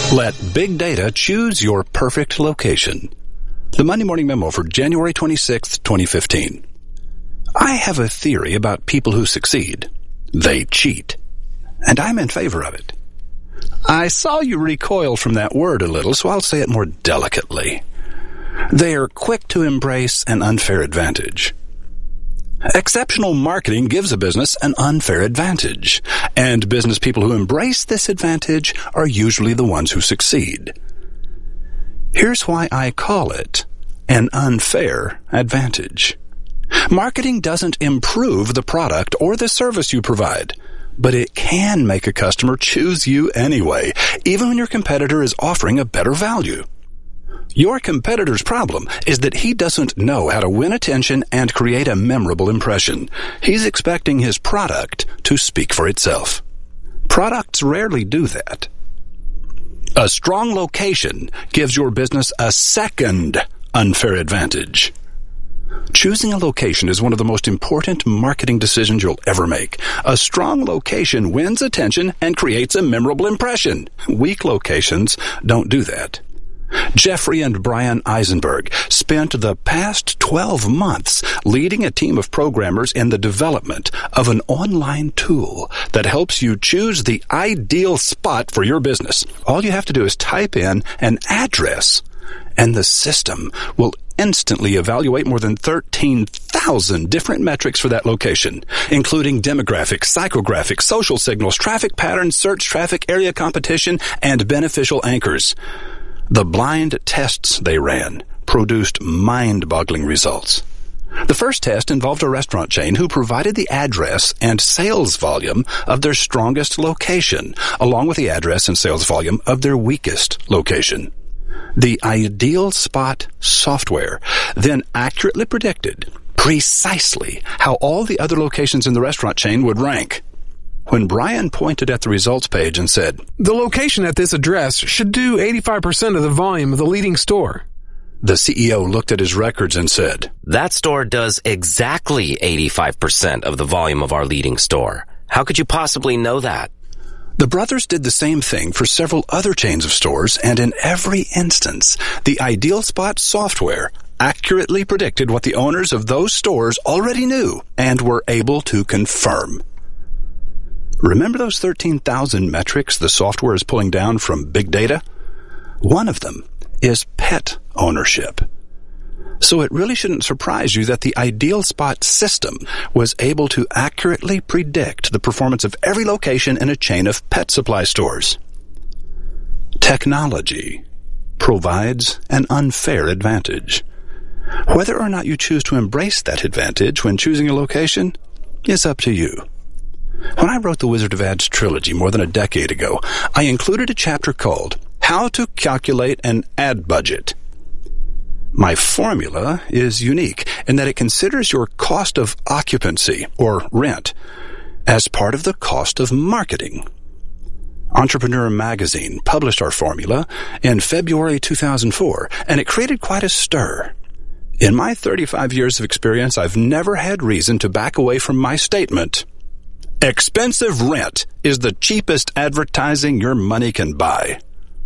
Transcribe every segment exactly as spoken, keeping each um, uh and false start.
Let big data choose your perfect location. The Monday Morning Memo for January twenty-sixth, twenty fifteen. I have a theory about people who succeed. They cheat. And I'm in favor of it. I saw you recoil from that word a little, so I'll say it more delicately. They are quick to embrace an unfair advantage. Exceptional marketing gives a business an unfair advantage, and business people who embrace this advantage are usually the ones who succeed. Here's why I call it an unfair advantage. Marketing doesn't improve the product or the service you provide, but it can make a customer choose you anyway, even when your competitor is offering a better value. Your competitor's problem is that he doesn't know how to win attention and create a memorable impression. He's expecting his product to speak for itself. Products rarely do that. A strong location gives your business a second unfair advantage. Choosing a location is one of the most important marketing decisions you'll ever make. A strong location wins attention and creates a memorable impression. Weak locations don't do that. Jeffrey and Brian Eisenberg spent the past twelve months leading a team of programmers in the development of an online tool that helps you choose the ideal spot for your business. All you have to do is type in an address, and the system will instantly evaluate more than thirteen thousand different metrics for that location, including demographics, psychographics, social signals, traffic patterns, search traffic, area competition, and beneficial anchors. The blind tests they ran produced mind-boggling results. The first test involved a restaurant chain who provided the address and sales volume of their strongest location, along with the address and sales volume of their weakest location. The Ideal Spot software then accurately predicted precisely how all the other locations in the restaurant chain would rank. When Brian pointed at the results page and said, "The location at this address should do eighty-five percent of the volume of the leading store," the C E O looked at his records and said, "That store does exactly eighty-five percent of the volume of our leading store. How could you possibly know that?" The brothers did the same thing for several other chains of stores, and in every instance, the Ideal Spot software accurately predicted what the owners of those stores already knew and were able to confirm. Remember those thirteen thousand metrics the software is pulling down from big data? One of them is pet ownership. So it really shouldn't surprise you that the Ideal Spot system was able to accurately predict the performance of every location in a chain of pet supply stores. Technology provides an unfair advantage. Whether or not you choose to embrace that advantage when choosing a location is up to you. When I wrote the Wizard of Ads trilogy more than a decade ago, I included a chapter called How to Calculate an Ad Budget. My formula is unique in that it considers your cost of occupancy, or rent, as part of the cost of marketing. Entrepreneur Magazine published our formula in February two thousand four, and it created quite a stir. In my thirty-five years of experience, I've never had reason to back away from my statement. Expensive rent is the cheapest advertising your money can buy.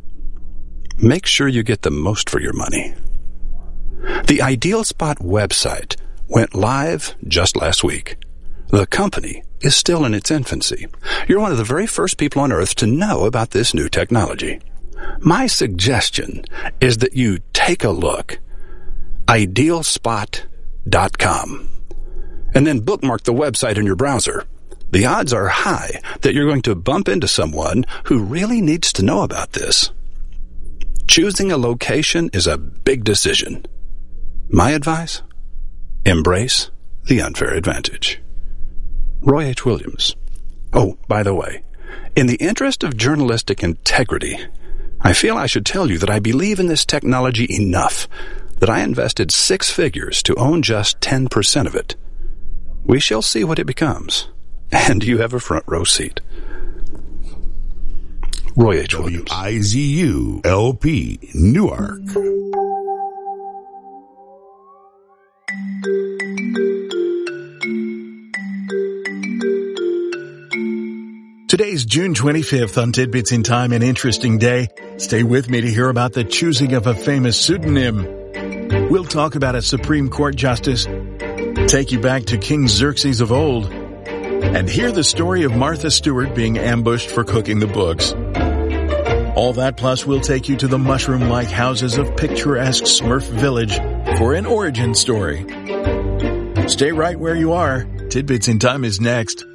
Make sure you get the most for your money. The Ideal Spot website went live just last week. The company is still in its infancy. You're one of the very first people on earth to know about this new technology. My suggestion is that you take a look, ideal spot dot com, and then bookmark the website in your browser. The odds are high that you're going to bump into someone who really needs to know about this. Choosing a location is a big decision. My advice? Embrace the unfair advantage. Roy H. Williams. Oh, by the way, in the interest of journalistic integrity, I feel I should tell you that I believe in this technology enough that I invested six figures to own just ten percent of it. We shall see what it becomes. And you have a front row seat. Roy H. Williams. W I Z U L P, Newark. Today's June twenty-fifth on Tidbits in Time, an interesting day. Stay with me to hear about the choosing of a famous pseudonym. We'll talk about a Supreme Court justice, take you back to King Xerxes of old, and hear the story of Martha Stewart being ambushed for cooking the books. All that plus we'll take you to the mushroom-like houses of picturesque Smurf Village for an origin story. Stay right where you are. Tidbits in Time is next.